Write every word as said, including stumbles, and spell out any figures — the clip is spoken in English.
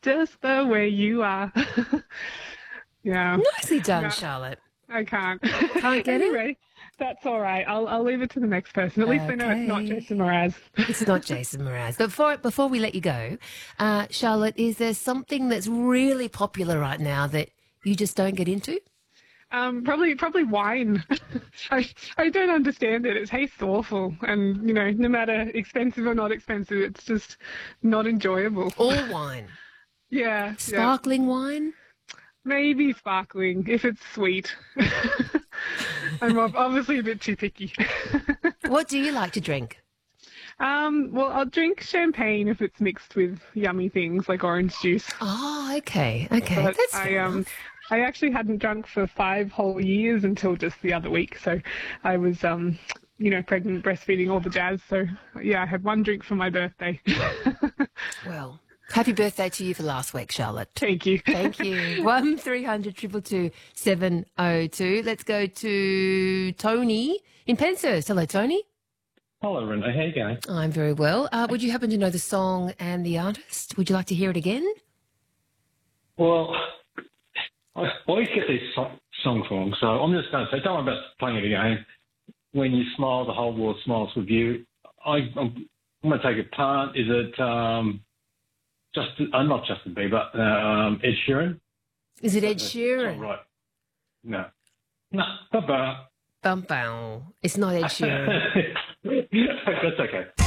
just the way you are. Yeah. Nicely done, No, Charlotte. I can't. Can't get it? Anyway, that's all right. I'll I'll leave it to the next person. At least I know it's not Okay. Jason Mraz. It's not Jason Mraz. But before, before we let you go, uh, Charlotte, is there something that's really popular right now that you just don't get into? Um, probably probably wine. I I don't understand it. It tastes awful, and you know, no matter expensive or not expensive, it's just not enjoyable. All wine. Yeah, yeah. Sparkling wine? Maybe sparkling if it's sweet. I'm ob- obviously a bit too picky. What do you like to drink? Um, well, I'll drink champagne if it's mixed with yummy things like orange juice. Oh, okay. Okay. But That's I fair um enough. I actually hadn't drunk for five whole years until just the other week. So I was um you know pregnant, breastfeeding, all the jazz. So yeah, I had one drink for my birthday. Well, happy birthday to you for last week, Charlotte. Thank you. Thank you. One three hundred two two two seven oh two. Let's go to Tony in Penshurst. Hello, Tony. Hello, Renee. How you going? I'm very well. Uh, would you happen to know the song and the artist? Would you like to hear it again? Well, I always get these so- songs wrong, so I'm just going to say, don't worry about playing it again. When you smile, the whole world smiles with you. I, I'm, I'm going to take a part. Is it um, just uh, not Justin Bieber, um, Ed Sheeran? Is it Ed That's Sheeran? not right. No. No. Bye-bye. Bum, bum. It's not Ed Sheeran. That's okay.